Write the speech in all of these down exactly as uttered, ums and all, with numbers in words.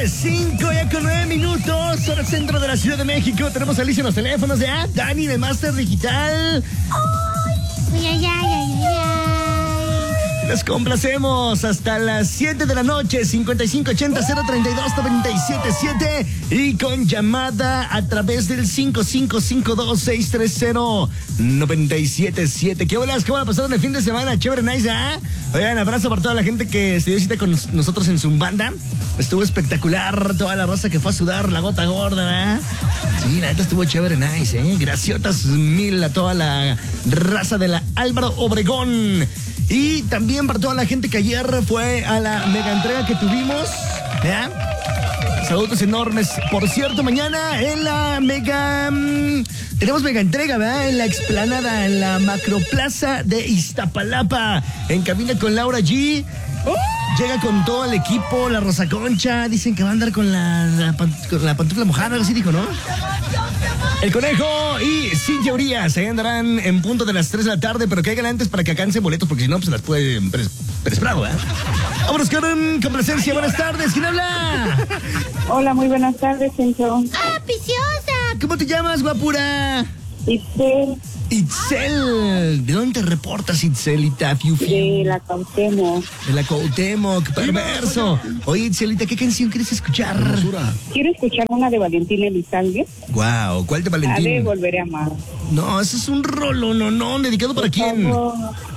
tarde, cinco ya con nueve minutos, hora centro de la Ciudad de México. Tenemos a Alicia en los teléfonos de ah, Dani de Master Digital. Ay, ay, ay, ay, ay. Les complacemos hasta las siete de la noche, cincuenta y cinco ochenta cero treinta y dos noventa y siete siete y con llamada a través del cinco cinco cinco dos seis tres cero nueve siete siete. ¿Qué bolas? ¿Cómo la pasaron el fin de semana? Chévere, nice, ¿ah? ¿eh? Oigan, abrazo para toda la gente que se dio cita con nosotros en Zumbanda. Estuvo espectacular, toda la raza que fue a sudar la gota gorda, ¿verdad? Sí, la neta estuvo chévere, nice, ¿eh? Graciotas mil a toda la raza de la Álvaro Obregón. Y también para toda la gente que ayer fue a la mega entrega que tuvimos, ¿ya? Saludos enormes. Por cierto, mañana en la mega... Mmm, tenemos mega entrega, ¿verdad? En la explanada, en la macroplaza de Iztapalapa. En cabina con Laura G. Llega con todo el equipo, la Rosa Concha. Dicen que va a andar con la, la, con la pantufla mojada, algo así dijo, ¿no? El Conejo y Cintia Urias, ahí andarán en punto de las tres de la tarde, pero que hagan antes para que alcancen boletos, porque si no, pues se las pueden presprado, ¿eh? Vámonos con complacencia, buenas tardes, ¿quién habla? Hola, muy buenas tardes, Centro. ¡Ah, preciosa! ¿Cómo te llamas, guapura? Itzel. Itzel, ¿de dónde te reportas, Itzelita? Fiu, fiu. De la Cuauhtémoc. De la Cuauhtémoc, perverso. Oye, Itzelita, ¿qué canción quieres escuchar? Quiero escuchar una de Valentín Elizalde. Guau, ¿cuál de La Valentín? de Volveré a amar. No, ese es un rolo, no, no, ¿dedicado para quién? Favor,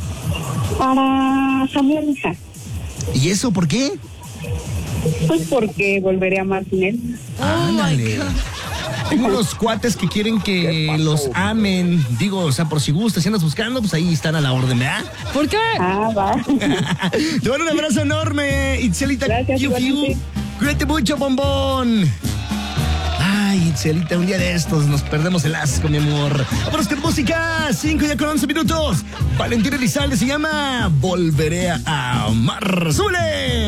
para Samuel Hija. ¿Y eso por qué? Pues porque volveré a amar sin él. Ándale. Tengo unos cuates que quieren que los amen. Digo, o sea, por si gustas, si andas buscando, pues ahí están a la orden, ¿verdad? ¿Por qué? Ah, va. Te mando un abrazo enorme, Itzelita. Gracias, Fiu, fiu. igualmente. Cuídate mucho, bombón. Ay, Itzelita, un día de estos nos perdemos el asco, mi amor. Vámonos con música. Cinco ya con once minutos. Valentín Elizalde se llama Volveré a amar. ¡Súbele!